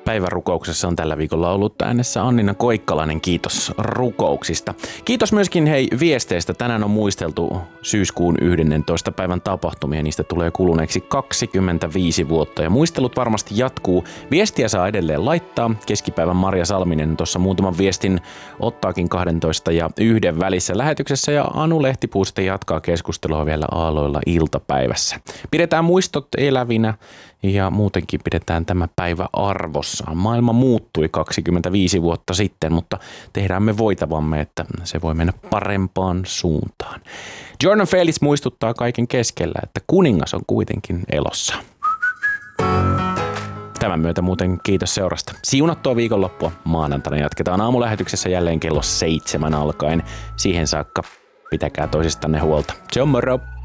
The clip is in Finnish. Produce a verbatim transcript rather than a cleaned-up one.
Päivärukouksessa on tällä viikolla ollut äänessä Annina Koikkalainen. Kiitos rukouksista. Kiitos myöskin hei viesteistä. Tänään on muisteltu syyskuun yhdennentoista päivän tapahtumia. Niistä tulee kuluneeksi kaksikymmentäviisi vuotta ja muistelut varmasti jatkuu. Viestiä saa edelleen laittaa. Keskipäivän Marja Salminen tuossa muutaman viestin ottaakin kahdentoista ja yhden välissä lähetyksessä ja Anu Lehtipuu sitten jatkaa keskustelua vielä aalloilla iltapäivässä. Pidetään muistot elävinä ja muutenkin pidetään tämä päivä arvossaan. Maailma muuttui kaksikymmentäviisi vuotta sitten, mutta tehdään me voitavamme, että se voi mennä parempaan suuntaan. Jordan Felix muistuttaa kaiken keskellä, että kuningas on kuitenkin elossa. Tämän myötä muuten kiitos seurasta. Siunattua viikonloppua. Maanantaina jatketaan aamulähetyksessä jälleen kello seitsemän alkaen. Siihen saakka pitäkää toisistanne huolta. Se on moro!